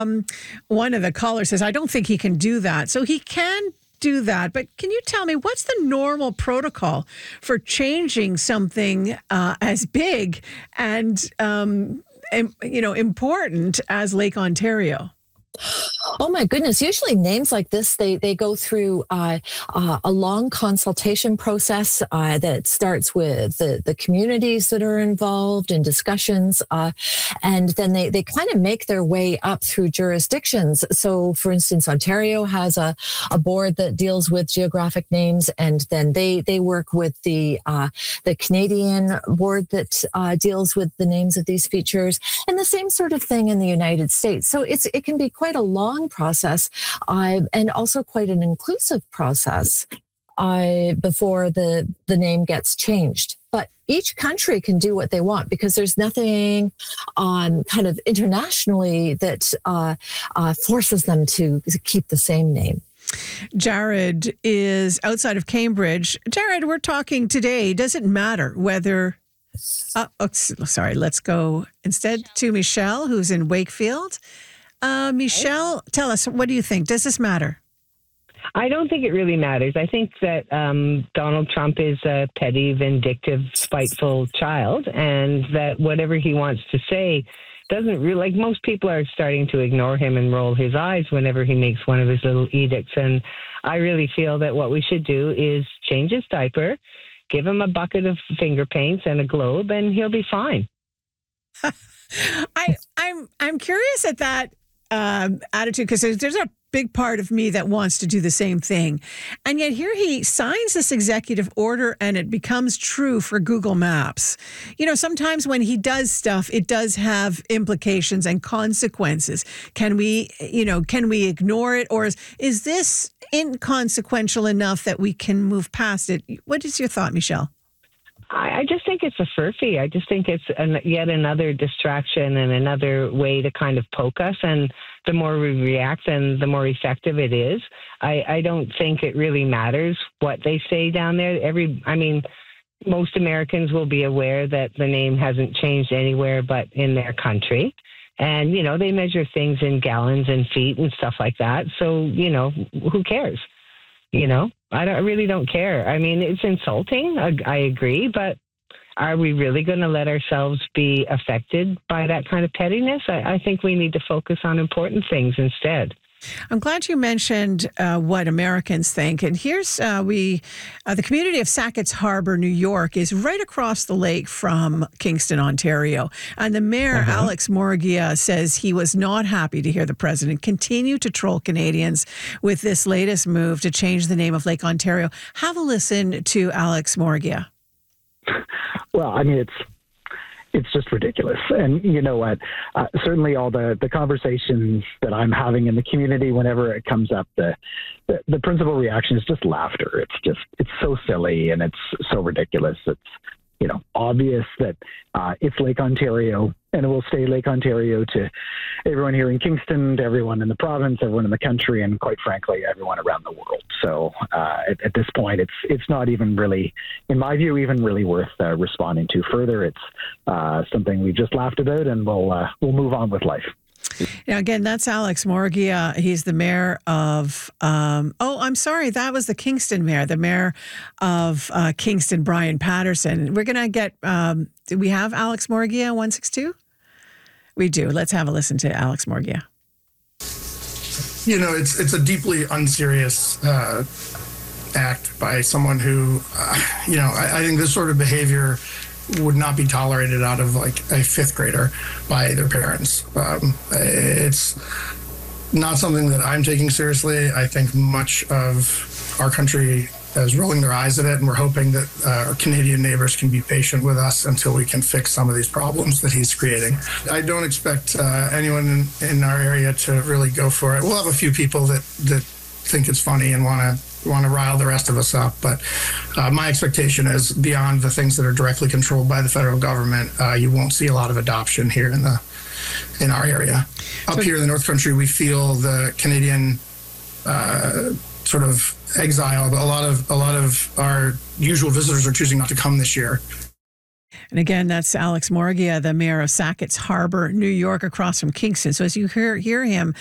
One of the callers says, I don't think he can do that. So he can do that. But can you tell me what's the normal protocol for changing something as big and, important as Lake Ontario? Oh my goodness! Usually names like this, they go through a long consultation process that starts with the communities that are involved in discussions, and then they kind of make their way up through jurisdictions. So, for instance, Ontario has a board that deals with geographic names, and then they work with the Canadian board that deals with the names of these features, and the same sort of thing in the United States. So it can be quite a long process, and also quite an inclusive process before the name gets changed. But each country can do what they want because there's nothing on kind of internationally that forces them to keep the same name. Jared is outside of Cambridge. Jared, we're talking today. Does it matter whether... sorry, let's go instead to Michelle, who's in Wakefield. Michelle, tell us, what do you think? Does this matter? I don't think it really matters. I think that Donald Trump is a petty, vindictive, spiteful child, and that whatever he wants to say doesn't really, like, most people are starting to ignore him and roll his eyes whenever he makes one of his little edicts. And I really feel that what we should do is change his diaper, give him a bucket of finger paints and a globe, and he'll be fine. I'm curious at that attitude, because there's a big part of me that wants to do the same thing. And yet here he signs this executive order and it becomes true for Google Maps. You know, sometimes when he does stuff, it does have implications and consequences. Can we ignore it? Or is this inconsequential enough that we can move past it? What is your thought, Michelle? I just think it's a furphy. I just think it's yet another distraction and another way to kind of poke us. And the more we react, then the more effective it is. I don't think it really matters what they say down there. Most Americans will be aware that the name hasn't changed anywhere but in their country. And, they measure things in gallons and feet and stuff like that. So, who cares? I really don't care. I mean, it's insulting. I agree, but are we really going to let ourselves be affected by that kind of pettiness? I think we need to focus on important things instead. I'm glad you mentioned what Americans think. And here's the community of Sackett's Harbor, New York, is right across the lake from Kingston, Ontario. And the mayor, Alex Morgia, says he was not happy to hear the president continue to troll Canadians with this latest move to change the name of Lake Ontario. Have a listen to Alex Morgia. Well, it's just ridiculous. And you know what? Certainly all the conversations that I'm having in the community, whenever it comes up, the principal reaction is just laughter. It's so silly and it's so ridiculous. It's, obvious that it's Lake Ontario and it will stay Lake Ontario to everyone here in Kingston, to everyone in the province, everyone in the country, and quite frankly, everyone around the world. So at this point, it's not even really, in my view, even really worth responding to further. It's something we just laughed about, and we'll move on with life. Now, again, that's Alex Morgia. He's the mayor of, I'm sorry, that was the Kingston mayor, the mayor of Kingston, Brian Patterson. We're going to get, do we have Alex Morgia 162? We do. Let's have a listen to Alex Morgia. It's a deeply unserious act by someone who, I think this sort of behavior would not be tolerated out of like a fifth grader by their parents. It's not something that I'm taking seriously. I think much of our country is rolling their eyes at it, and we're hoping that our Canadian neighbors can be patient with us until we can fix some of these problems that he's creating. I don't expect anyone in our area to really go for it. We'll have a few people that think it's funny and want to rile the rest of us up. But my expectation is beyond the things that are directly controlled by the federal government, you won't see a lot of adoption here in our area. Up here in the North Country, we feel the Canadian sort of exile. But a lot of our usual visitors are choosing not to come this year. And again, that's Alex Morgia, the mayor of Sackett's Harbor, New York, across from Kingston. So as you hear him